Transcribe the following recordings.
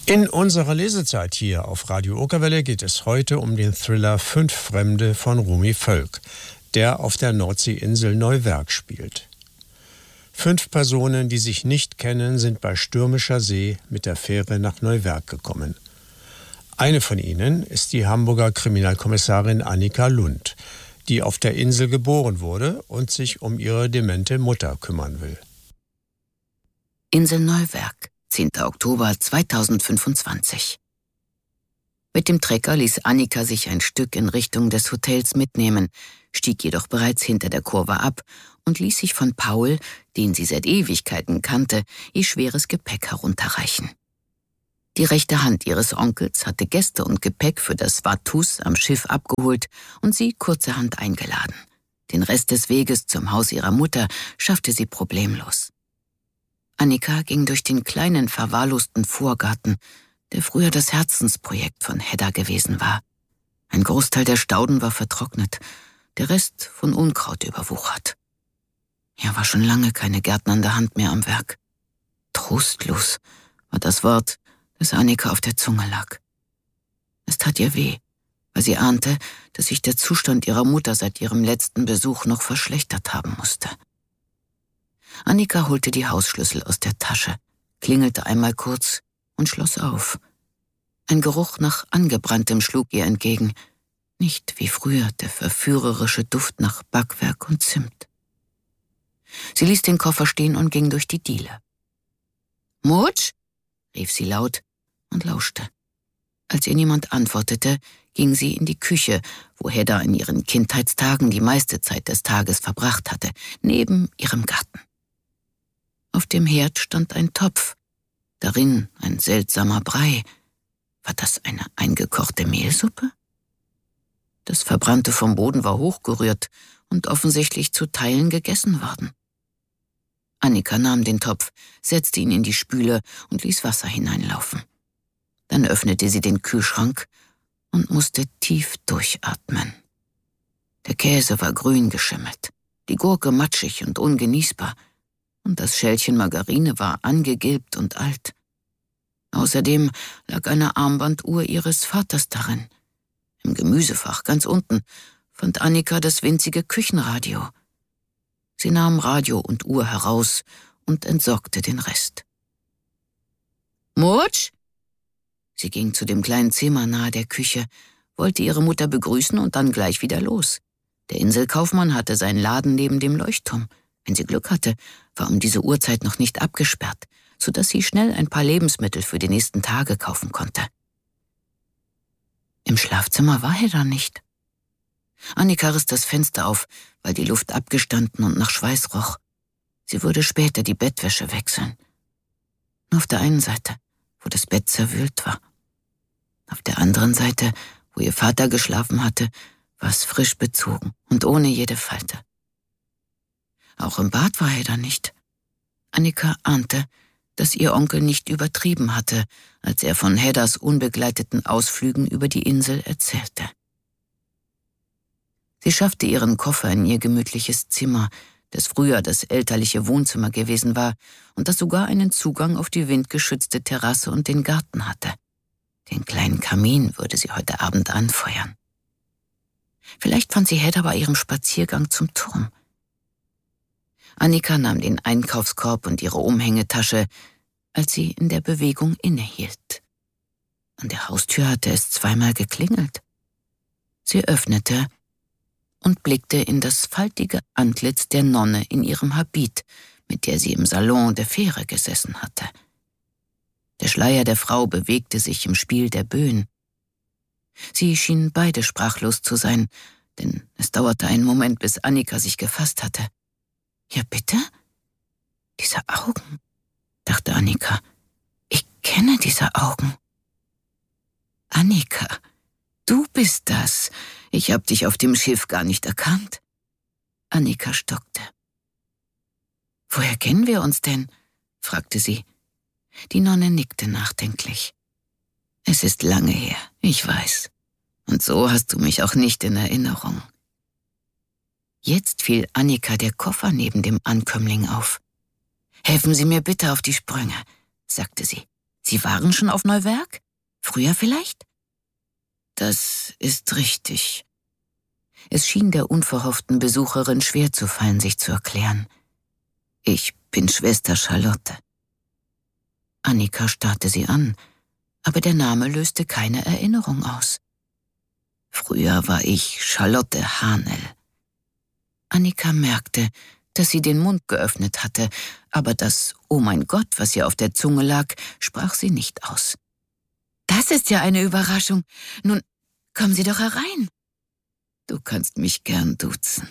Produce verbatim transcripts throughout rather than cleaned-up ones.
In unserer Lesezeit hier auf Radio Okerwelle geht es heute um den Thriller Fünf Fremde von Rumi Völk, der auf der Nordseeinsel Neuwerk spielt. Fünf Personen, die sich nicht kennen, sind bei stürmischer See mit der Fähre nach Neuwerk gekommen. Eine von ihnen ist die Hamburger Kriminalkommissarin Annika Lund, die auf der Insel geboren wurde und sich um ihre demente Mutter kümmern will. Insel Neuwerk, zehnter Oktober zweitausendfünfundzwanzig. Mit dem Trecker ließ Annika sich ein Stück in Richtung des Hotels mitnehmen, stieg jedoch bereits hinter der Kurve ab und ließ sich von Paul, den sie seit Ewigkeiten kannte, ihr schweres Gepäck herunterreichen. Die rechte Hand ihres Onkels hatte Gäste und Gepäck für das Vatus am Schiff abgeholt und sie kurzerhand eingeladen. Den Rest des Weges zum Haus ihrer Mutter schaffte sie problemlos. Annika ging durch den kleinen, verwahrlosten Vorgarten, der früher das Herzensprojekt von Hedda gewesen war. Ein Großteil der Stauden war vertrocknet, der Rest von Unkraut überwuchert. Hier war schon lange keine gärtnernde Hand mehr am Werk. Trostlos war das Wort, das Annika auf der Zunge lag. Es tat ihr weh, weil sie ahnte, dass sich der Zustand ihrer Mutter seit ihrem letzten Besuch noch verschlechtert haben musste. Annika holte die Hausschlüssel aus der Tasche, klingelte einmal kurz und schloss auf. Ein Geruch nach Angebranntem schlug ihr entgegen, nicht wie früher der verführerische Duft nach Backwerk und Zimt. Sie ließ den Koffer stehen und ging durch die Diele. »Mutsch?« rief sie laut und lauschte. Als ihr niemand antwortete, ging sie in die Küche, wo Hedda in ihren Kindheitstagen die meiste Zeit des Tages verbracht hatte, neben ihrem Garten. Auf dem Herd stand ein Topf, darin ein seltsamer Brei. War das eine eingekochte Mehlsuppe? Das Verbrannte vom Boden war hochgerührt und offensichtlich zu Teilen gegessen worden. Annika nahm den Topf, setzte ihn in die Spüle und ließ Wasser hineinlaufen. Dann öffnete sie den Kühlschrank und musste tief durchatmen. Der Käse war grün geschimmelt, die Gurke matschig und ungenießbar, und das Schälchen Margarine war angegilbt und alt. Außerdem lag eine Armbanduhr ihres Vaters darin. Im Gemüsefach ganz unten fand Annika das winzige Küchenradio. Sie nahm Radio und Uhr heraus und entsorgte den Rest. »Mutsch?« Sie ging zu dem kleinen Zimmer nahe der Küche, wollte ihre Mutter begrüßen und dann gleich wieder los. Der Inselkaufmann hatte seinen Laden neben dem Leuchtturm. Wenn sie Glück hatte, war um diese Uhrzeit noch nicht abgesperrt, sodass sie schnell ein paar Lebensmittel für die nächsten Tage kaufen konnte. Im Schlafzimmer war Hedda nicht. Annika riss das Fenster auf, weil die Luft abgestanden und nach Schweiß roch. Sie würde später die Bettwäsche wechseln. Nur auf der einen Seite, wo das Bett zerwühlt war. Auf der anderen Seite, wo ihr Vater geschlafen hatte, war es frisch bezogen und ohne jede Falte. Auch im Bad war Hedda nicht. Annika ahnte, dass ihr Onkel nicht übertrieben hatte, als er von Heddas unbegleiteten Ausflügen über die Insel erzählte. Sie schaffte ihren Koffer in ihr gemütliches Zimmer, das früher das elterliche Wohnzimmer gewesen war und das sogar einen Zugang auf die windgeschützte Terrasse und den Garten hatte. Den kleinen Kamin würde sie heute Abend anfeuern. Vielleicht fand sie Hedda bei ihrem Spaziergang zum Turm. Annika nahm den Einkaufskorb und ihre Umhängetasche, als sie in der Bewegung innehielt. An der Haustür hatte es zweimal geklingelt. Sie öffnete und blickte in das faltige Antlitz der Nonne in ihrem Habit, mit der sie im Salon der Fähre gesessen hatte. Der Schleier der Frau bewegte sich im Spiel der Böen. Sie schienen beide sprachlos zu sein, denn es dauerte einen Moment, bis Annika sich gefasst hatte. »Ja, bitte? Diese Augen«, dachte Annika. »Ich kenne diese Augen.« »Annika, du bist das. Ich hab dich auf dem Schiff gar nicht erkannt.« Annika stockte. »Woher kennen wir uns denn?« fragte sie. Die Nonne nickte nachdenklich. »Es ist lange her, ich weiß. Und so hast du mich auch nicht in Erinnerung.« Jetzt fiel Annika der Koffer neben dem Ankömmling auf. »Helfen Sie mir bitte auf die Sprünge«, sagte sie. Sie waren schon auf Neuwerk? Früher vielleicht? Das ist richtig. Es schien der unverhofften Besucherin schwer zu fallen, sich zu erklären. Ich bin Schwester Charlotte. Annika starrte sie an, aber der Name löste keine Erinnerung aus. Früher war ich Charlotte Hahnel. Annika merkte, dass sie den Mund geöffnet hatte, aber das »Oh mein Gott«, was ihr auf der Zunge lag, sprach sie nicht aus. »Das ist ja eine Überraschung. Nun, kommen Sie doch herein.« »Du kannst mich gern duzen.«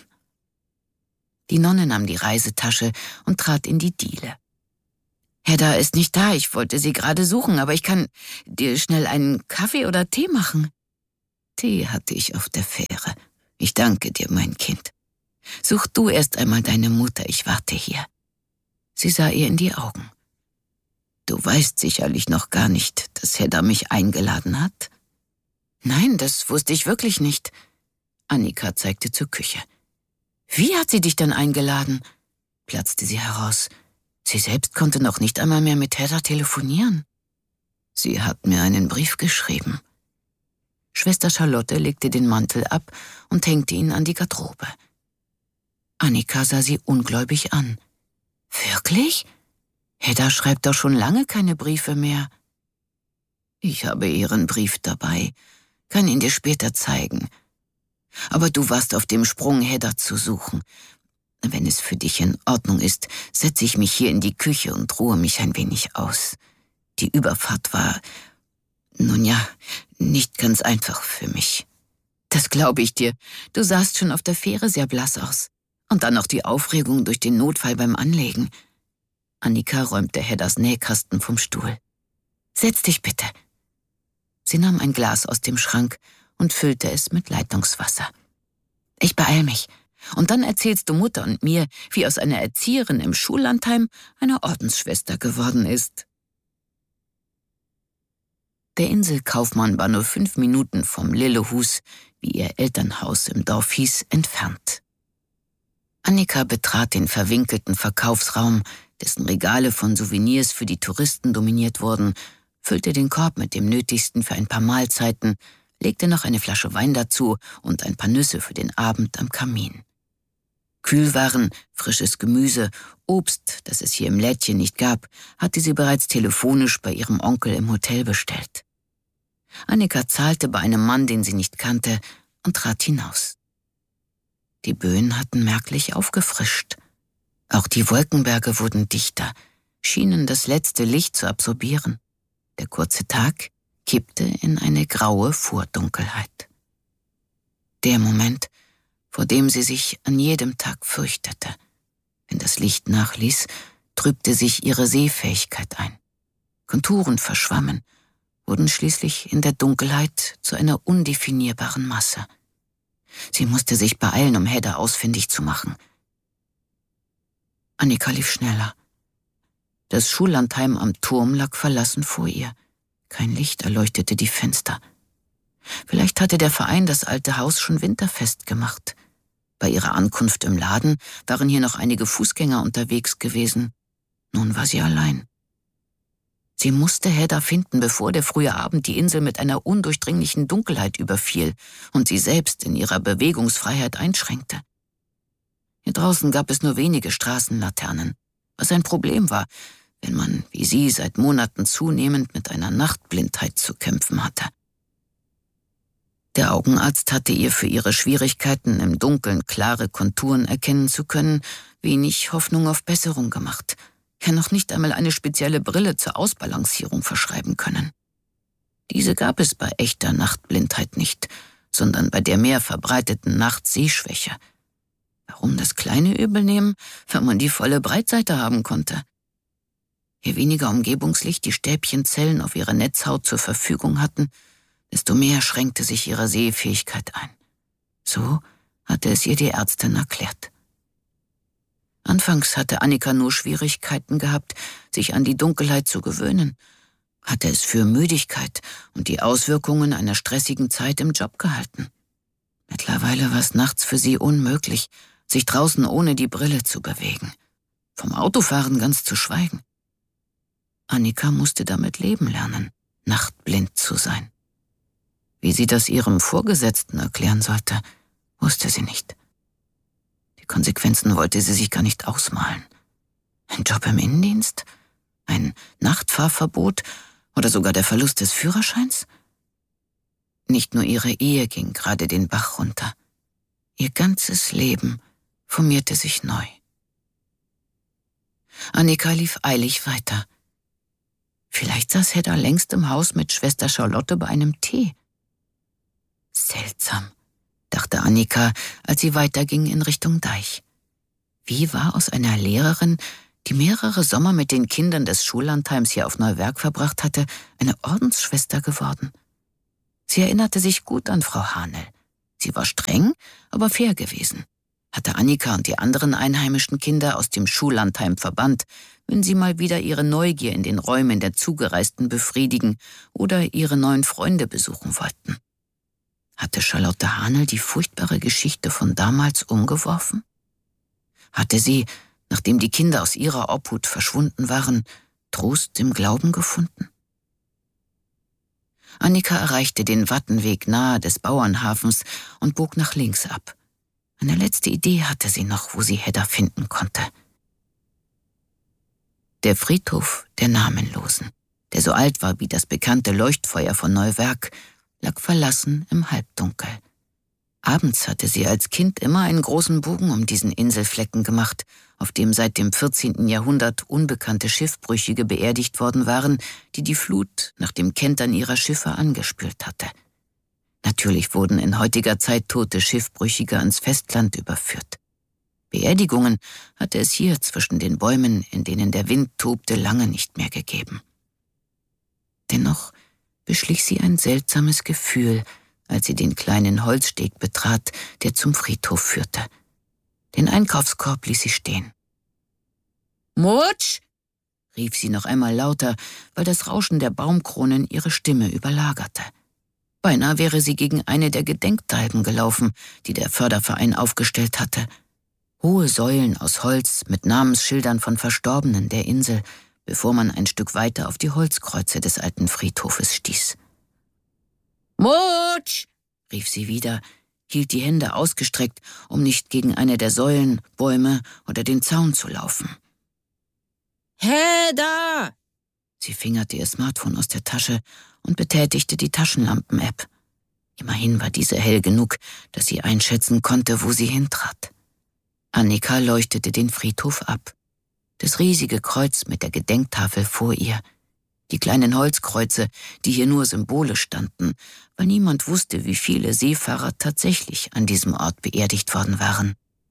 Die Nonne nahm die Reisetasche und trat in die Diele. »Hedda ist nicht da, ich wollte sie gerade suchen, aber ich kann dir schnell einen Kaffee oder Tee machen.« »Tee hatte ich auf der Fähre. Ich danke dir, mein Kind. Such du erst einmal deine Mutter, ich warte hier.« Sie sah ihr in die Augen. »Du weißt sicherlich noch gar nicht, dass Hedda mich eingeladen hat?« »Nein, das wusste ich wirklich nicht.« Annika zeigte zur Küche. »Wie hat sie dich denn eingeladen?« platzte sie heraus. Sie selbst konnte noch nicht einmal mehr mit Hedda telefonieren. »Sie hat mir einen Brief geschrieben.« Schwester Charlotte legte den Mantel ab und hängte ihn an die Garderobe. Annika sah sie ungläubig an. »Wirklich? Hedda schreibt doch schon lange keine Briefe mehr.« »Ich habe ihren Brief dabei, kann ihn dir später zeigen. Aber du warst auf dem Sprung, Hedda zu suchen. Wenn es für dich in Ordnung ist, setze ich mich hier in die Küche und ruhe mich ein wenig aus. Die Überfahrt war, nun ja, nicht ganz einfach für mich.« »Das glaube ich dir. Du sahst schon auf der Fähre sehr blass aus. Und dann noch die Aufregung durch den Notfall beim Anlegen.« Annika räumte Heddas Nähkasten vom Stuhl. »Setz dich bitte.« Sie nahm ein Glas aus dem Schrank und füllte es mit Leitungswasser. »Ich beeil mich. Und dann erzählst du Mutter und mir, wie aus einer Erzieherin im Schullandheim eine Ordensschwester geworden ist.« Der Inselkaufmann war nur fünf Minuten vom Lillehus, wie ihr Elternhaus im Dorf hieß, entfernt. Annika betrat den verwinkelten Verkaufsraum, dessen Regale von Souvenirs für die Touristen dominiert wurden, füllte den Korb mit dem Nötigsten für ein paar Mahlzeiten, legte noch eine Flasche Wein dazu und ein paar Nüsse für den Abend am Kamin. Kühlwaren, frisches Gemüse, Obst, das es hier im Lädchen nicht gab, hatte sie bereits telefonisch bei ihrem Onkel im Hotel bestellt. Annika zahlte bei einem Mann, den sie nicht kannte, und trat hinaus. Die Böen hatten merklich aufgefrischt. Auch die Wolkenberge wurden dichter, schienen das letzte Licht zu absorbieren. Der kurze Tag kippte in eine graue Vordunkelheit. Der Moment, vor dem sie sich an jedem Tag fürchtete. Wenn das Licht nachließ, trübte sich ihre Sehfähigkeit ein. Konturen verschwammen, wurden schließlich in der Dunkelheit zu einer undefinierbaren Masse. Sie musste sich beeilen, um Hedda ausfindig zu machen. Annika lief schneller. Das Schullandheim am Turm lag verlassen vor ihr. Kein Licht erleuchtete die Fenster. Vielleicht hatte der Verein das alte Haus schon winterfest gemacht. Bei ihrer Ankunft im Laden waren hier noch einige Fußgänger unterwegs gewesen. Nun war sie allein. Sie musste Hedda finden, bevor der frühe Abend die Insel mit einer undurchdringlichen Dunkelheit überfiel und sie selbst in ihrer Bewegungsfreiheit einschränkte. Hier draußen gab es nur wenige Straßenlaternen, was ein Problem war, wenn man, wie sie, seit Monaten zunehmend mit einer Nachtblindheit zu kämpfen hatte. Der Augenarzt hatte ihr für ihre Schwierigkeiten, im Dunkeln klare Konturen erkennen zu können, wenig Hoffnung auf Besserung gemacht, ja noch nicht einmal eine spezielle Brille zur Ausbalancierung verschreiben können. Diese gab es bei echter Nachtblindheit nicht, sondern bei der mehr verbreiteten Nachtsehschwäche. Warum das kleine Übel nehmen, wenn man die volle Breitseite haben konnte? Je weniger Umgebungslicht die Stäbchenzellen auf ihrer Netzhaut zur Verfügung hatten, desto mehr schränkte sich ihre Sehfähigkeit ein. So hatte es ihr die Ärztin erklärt. Anfangs hatte Annika nur Schwierigkeiten gehabt, sich an die Dunkelheit zu gewöhnen, hatte es für Müdigkeit und die Auswirkungen einer stressigen Zeit im Job gehalten. Mittlerweile war es nachts für sie unmöglich, sich draußen ohne die Brille zu bewegen. Vom Autofahren ganz zu schweigen. Annika musste damit leben lernen, nachtblind zu sein. Wie sie das ihrem Vorgesetzten erklären sollte, wusste sie nicht. Die Konsequenzen wollte sie sich gar nicht ausmalen. Ein Job im Innendienst? Ein Nachtfahrverbot? Oder sogar der Verlust des Führerscheins? Nicht nur ihre Ehe ging gerade den Bach runter. Ihr ganzes Leben formierte sich neu. Annika lief eilig weiter. Vielleicht saß Hedda längst im Haus mit Schwester Charlotte bei einem Tee. Seltsam, dachte Annika, als sie weiterging in Richtung Deich. Wie war aus einer Lehrerin, die mehrere Sommer mit den Kindern des Schullandheims hier auf Neuwerk verbracht hatte, eine Ordensschwester geworden? Sie erinnerte sich gut an Frau Hahnel. Sie war streng, aber fair gewesen. Hatte Annika und die anderen einheimischen Kinder aus dem Schullandheim verbannt, wenn sie mal wieder ihre Neugier in den Räumen der Zugereisten befriedigen oder ihre neuen Freunde besuchen wollten. Hatte Charlotte Hahnel die furchtbare Geschichte von damals umgeworfen? Hatte sie, nachdem die Kinder aus ihrer Obhut verschwunden waren, Trost im Glauben gefunden? Annika erreichte den Wattenweg nahe des Bauernhafens und bog nach links ab. Eine letzte Idee hatte sie noch, wo sie Hedda finden konnte. Der Friedhof der Namenlosen, der so alt war wie das bekannte Leuchtfeuer von Neuwerk, lag verlassen im Halbdunkel. Abends hatte sie als Kind immer einen großen Bogen um diesen Inselflecken gemacht, auf dem seit dem vierzehnten Jahrhundert unbekannte Schiffbrüchige beerdigt worden waren, die die Flut nach dem Kentern ihrer Schiffe angespült hatte. Natürlich wurden in heutiger Zeit tote Schiffbrüchige ans Festland überführt. Beerdigungen hatte es hier zwischen den Bäumen, in denen der Wind tobte, lange nicht mehr gegeben. Dennoch beschlich sie ein seltsames Gefühl, als sie den kleinen Holzsteg betrat, der zum Friedhof führte. Den Einkaufskorb ließ sie stehen. »Mutsch!« rief sie noch einmal lauter, weil das Rauschen der Baumkronen ihre Stimme überlagerte. Beinahe wäre sie gegen eine der Gedenkteigen gelaufen, die der Förderverein aufgestellt hatte. Hohe Säulen aus Holz mit Namensschildern von Verstorbenen der Insel, bevor man ein Stück weiter auf die Holzkreuze des alten Friedhofes stieß. »Mutsch!« rief sie wieder, hielt die Hände ausgestreckt, um nicht gegen eine der Säulen, Bäume oder den Zaun zu laufen. »Hedda!« Sie fingerte ihr Smartphone aus der Tasche und betätigte die Taschenlampen-App. Immerhin war diese hell genug, dass sie einschätzen konnte, wo sie hintrat. Annika leuchtete den Friedhof ab. Das riesige Kreuz mit der Gedenktafel vor ihr. Die kleinen Holzkreuze, die hier nur symbolisch standen, weil niemand wusste, wie viele Seefahrer tatsächlich an diesem Ort beerdigt worden waren.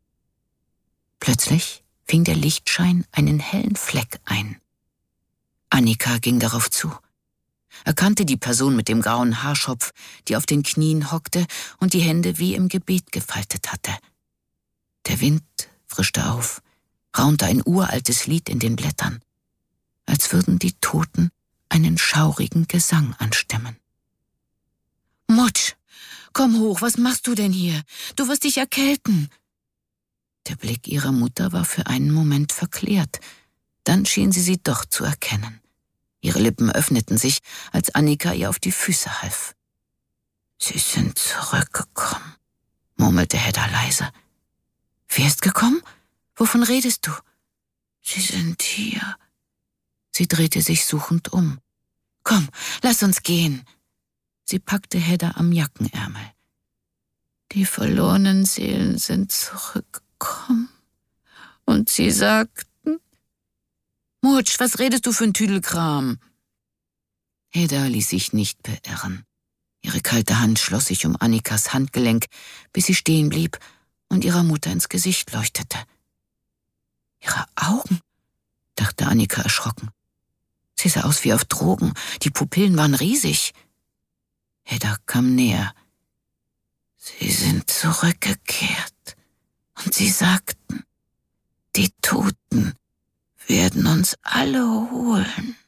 Plötzlich fing der Lichtschein einen hellen Fleck ein. Annika ging darauf zu, erkannte die Person mit dem grauen Haarschopf, die auf den Knien hockte und die Hände wie im Gebet gefaltet hatte. Der Wind frischte auf, raunte ein uraltes Lied in den Blättern, als würden die Toten einen schaurigen Gesang anstimmen. »Mutsch, komm hoch, was machst du denn hier? Du wirst dich erkälten!« Der Blick ihrer Mutter war für einen Moment verklärt. Dann schien sie sie doch zu erkennen. Ihre Lippen öffneten sich, als Annika ihr auf die Füße half. »Sie sind zurückgekommen«, murmelte Hedda leise. »Wer ist gekommen? Wovon redest du?« »Sie sind hier.« Sie drehte sich suchend um. »Komm, lass uns gehen.« Sie packte Hedda am Jackenärmel. »Die verlorenen Seelen sind zurückgekommen. Und sie sagten...« »Mutsch, was redest du für ein Tüdelkram?« Hedda ließ sich nicht beirren. Ihre kalte Hand schloss sich um Annikas Handgelenk, bis sie stehen blieb und ihrer Mutter ins Gesicht leuchtete. »Ihre Augen«, dachte Annika erschrocken. Sie sah aus wie auf Drogen, die Pupillen waren riesig. Hedda kam näher. »Sie sind zurückgekehrt und sie sagten, die Toten werden uns alle holen.«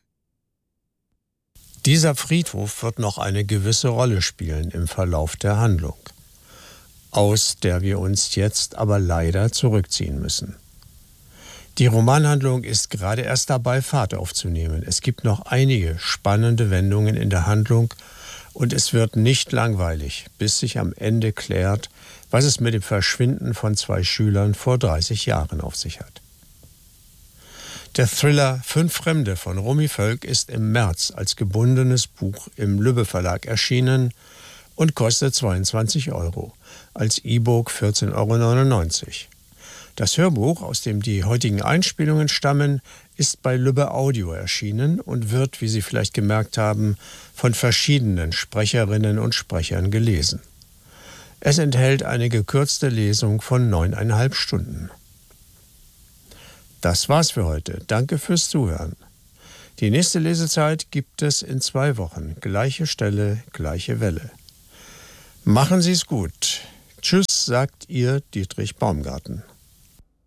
Dieser Friedhof wird noch eine gewisse Rolle spielen im Verlauf der Handlung, aus der wir uns jetzt aber leider zurückziehen müssen. Die Romanhandlung ist gerade erst dabei, Fahrt aufzunehmen. Es gibt noch einige spannende Wendungen in der Handlung und es wird nicht langweilig, bis sich am Ende klärt, was es mit dem Verschwinden von zwei Schülern vor dreißig Jahren auf sich hat. Der Thriller Fünf Fremde von Romy Völk ist im März als gebundenes Buch im Lübbe Verlag erschienen und kostet zweiundzwanzig Euro, als E-Book vierzehn Euro neunundneunzig. Das Hörbuch, aus dem die heutigen Einspielungen stammen, ist bei Lübbe Audio erschienen und wird, wie Sie vielleicht gemerkt haben, von verschiedenen Sprecherinnen und Sprechern gelesen. Es enthält eine gekürzte Lesung von neuneinhalb Stunden. Das war's für heute. Danke fürs Zuhören. Die nächste Lesezeit gibt es in zwei Wochen. Gleiche Stelle, gleiche Welle. Machen Sie's gut. Tschüss, sagt Ihr Dietrich Baumgarten.